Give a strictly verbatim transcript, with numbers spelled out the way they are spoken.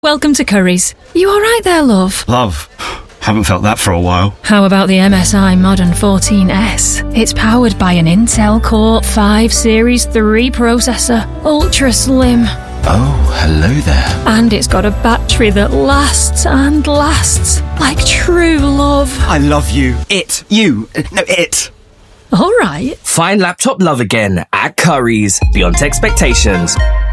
Welcome to Currys. You alright there, love? Love? Haven't felt that for a while. How about the M S I Modern fourteen S? It's powered by an Intel Core five Series three processor, ultra slim. Oh, hello there. And it's got a battery that lasts and lasts, like true love. I love you. It. You. No, it. Alright. Find laptop love again at Currys, beyond expectations.